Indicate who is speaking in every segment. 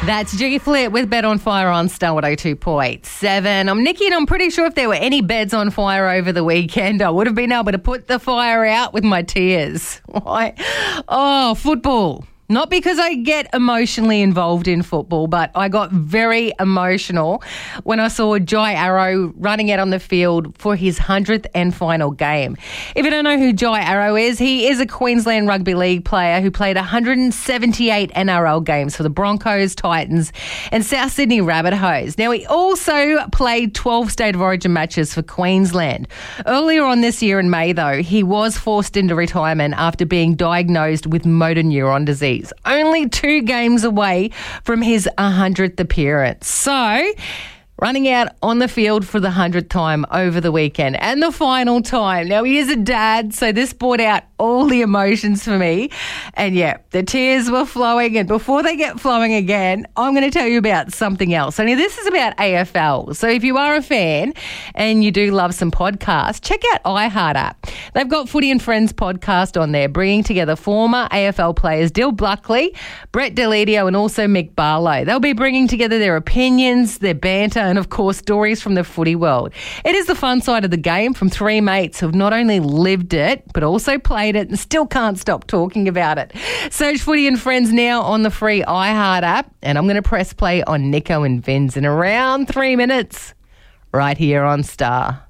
Speaker 1: That's G Flip with Bed on Fire on Star 102.7. I'm Nikki and I'm pretty sure if there were any beds on fire over the weekend, I would have been able to put the fire out with my tears. Why? Oh, football. Not because I get emotionally involved in football, but I got very emotional when I saw Jai Arrow running out on the field for his 100th and final game. If you don't know who Jai Arrow is, he is a Queensland Rugby League player who played 178 NRL games for the Broncos, Titans and South Sydney Rabbitohs. Now, he also played 12 State of Origin matches for Queensland. Earlier on this year in May, though, he was forced into retirement after being diagnosed with motor neuron disease. Only 2 games away from his 100th appearance. So, running out on the field for the 100th time over the weekend and the final time. Now, he is a dad, so this brought out all the emotions for me. And yeah, the tears were flowing. And before they get flowing again, I'm going to tell you about something else. Only this is about AFL. So if you are a fan and you do love some podcasts, check out iHeart app. They've got Footy and Friends podcast on there, bringing together former AFL players Dill Buckley, Brett Deledio and also Mick Barlow. They'll be bringing together their opinions, their banter and, of course, stories from the footy world. It is the fun side of the game from 3 mates who've not only lived it, but also played it and still can't stop talking about it. Search Footy and Friends now on the free iHeart app, and I'm going to press play on Nico and Vinz in around 3 minutes, right here on Star.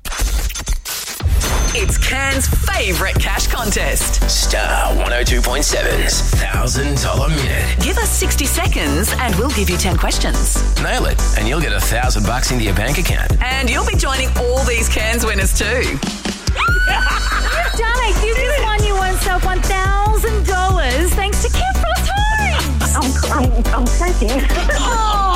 Speaker 2: It's Cairns' favourite cash contest.
Speaker 3: Star 102.7's $1,000 minute.
Speaker 2: Give us 60 seconds and we'll give you 10 questions.
Speaker 3: Nail it, and you'll get $1,000 into your bank account.
Speaker 2: And you'll be joining all these Cairns winners too.
Speaker 4: You've done it. You just won yourself $1,000 thanks to Kim Frost Homes.
Speaker 5: I'm thanking.
Speaker 4: Oh,